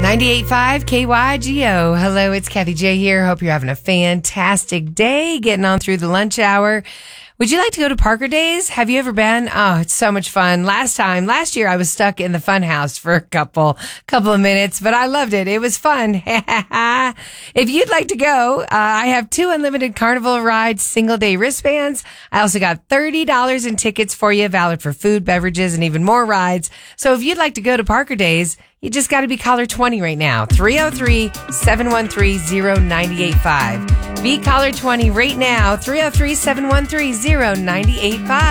98.5 KYGO. Hello, it's Kathy J here. Hope you're having a fantastic day, getting on through the lunch hour. Would you like to go to Parker Days? Have you ever been? Oh, it's so much fun. Last year, I was stuck in the fun house for a couple of minutes, but I loved it. It was fun. If you'd like to go, I have 2 unlimited Carnival rides, single-day wristbands. I also got $30 in tickets for you, valid for food, beverages, and even more rides. So if you'd like to go to Parker Days, you just got to be caller 20 right now. 303-713-0985. Be caller 20 right now. 303-713-0985.